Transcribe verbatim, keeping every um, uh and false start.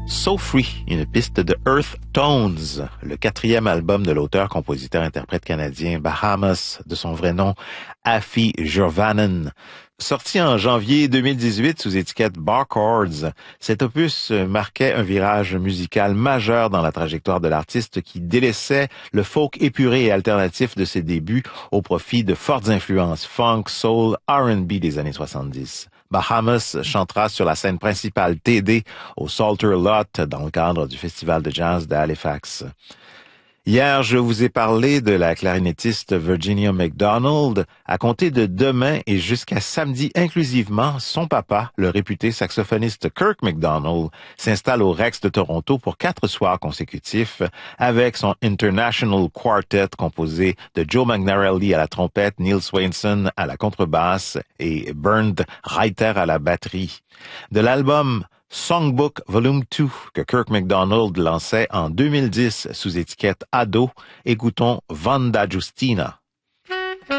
So Free, une piste de Earth Tones, le quatrième album de l'auteur-compositeur-interprète canadien Bahamas, de son vrai nom Afi Jurvanen. Sorti en janvier deux mille dix-huit sous étiquette Bar Chords, cet opus marquait un virage musical majeur dans la trajectoire de l'artiste qui délaissait le folk épuré et alternatif de ses débuts au profit de fortes influences funk, soul, R and B des années soixante-dix. Bahamas chantera sur la scène principale T D au Salter Lot dans le cadre du Festival de jazz d'Halifax. Hier, je vous ai parlé de la clarinettiste Virginia McDonald. À compter de demain et jusqu'à samedi inclusivement, son papa, le réputé saxophoniste Kirk McDonald, s'installe au Rex de Toronto pour quatre soirs consécutifs avec son International Quartet composé de Joe Magnarelli à la trompette, Neil Swainson à la contrebasse et Bernd Reiter à la batterie. De l'album Songbook Volume deux que Kirk McDonald lançait en deux mille dix sous étiquette Ado, écoutons Vanda Justina.